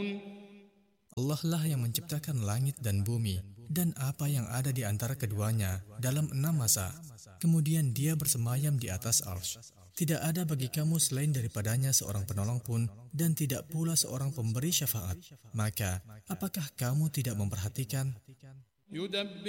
Allah lah yang menciptakan langit dan bumi dan apa yang ada di antara keduanya dalam 6 masa. Kemudian Dia bersemayam di atas arsy. Tidak ada bagi kamu selain daripadanya seorang penolong pun dan tidak pula seorang pemberi syafaat. Maka, apakah kamu tidak memperhatikan?